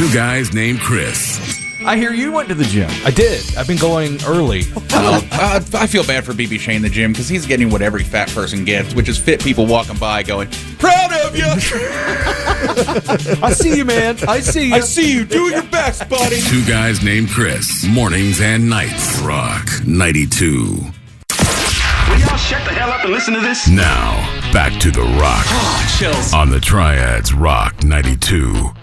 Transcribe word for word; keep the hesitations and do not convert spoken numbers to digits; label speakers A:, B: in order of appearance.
A: Two guys named Chris.
B: I hear you went to the gym.
C: I did. I've been going early.
D: Uh, uh, I feel bad for B B Shane in the gym because he's getting what every fat person gets, which is fit people walking by going, "Proud of you."
B: I see you, man. I see you.
D: I see you. Do your best, buddy.
A: Two guys named Chris. Mornings and nights. Rock ninety-two.
E: Will y'all shut the hell up and listen to this?
A: Now, back to the Rock.
E: Oh, chills.
A: On the Triads Rock ninety-two.